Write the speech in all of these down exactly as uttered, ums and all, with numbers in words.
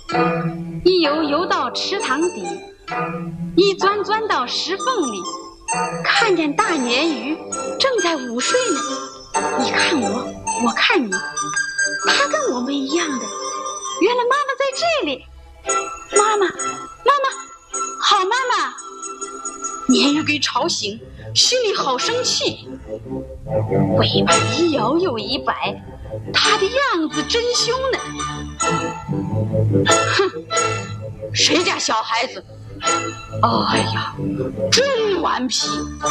一游游到池塘底，一钻钻到石缝里，看见大鲶鱼正在午睡呢。你看我，我看你，它跟我们一样的。原来妈妈在这里。妈妈，妈妈，好妈妈！鲶鱼给吵醒，心里好生气，尾巴一摇又一摆，它的样子真凶呢。哼，谁家小孩子？哎呀，真顽皮！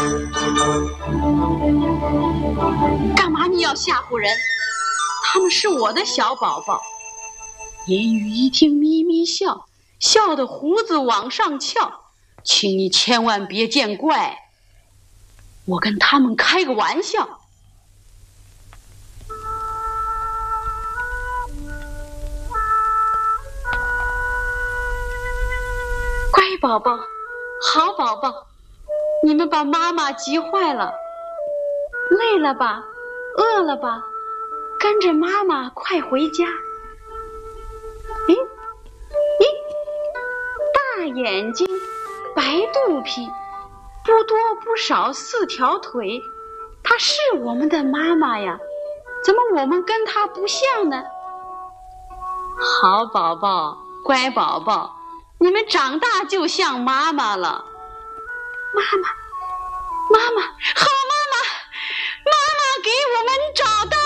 干嘛你要吓唬人？他们是我的小宝宝。鲶鱼一听咪咪笑，笑得胡子往上翘，请你千万别见怪，我跟他们开个玩笑。乖宝宝，好宝宝，你们把妈妈急坏了，累了吧，饿了吧，跟着妈妈快回家。诶诶，大眼睛，白肚皮，不多不少四条腿，她是我们的妈妈呀，怎么我们跟她不像呢？好宝宝，乖宝宝，你们长大就像妈妈了。妈妈，妈妈，好妈妈，妈妈给我们找到